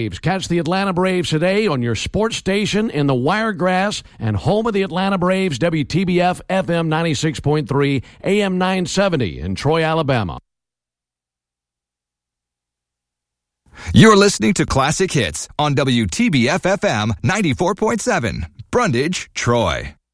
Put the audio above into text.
Catch the Atlanta Braves today on your sports station in the Wiregrass and home of the Atlanta Braves, WTBF FM 96.3, AM 970 in Troy, Alabama. You're listening to Classic Hits on WTBF FM 94.7, Brundage, Troy.